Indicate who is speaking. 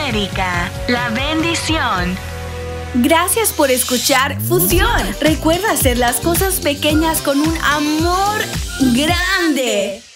Speaker 1: América, la bendición.
Speaker 2: Gracias por escuchar Fusión. Recuerda hacer las cosas pequeñas con un amor grande.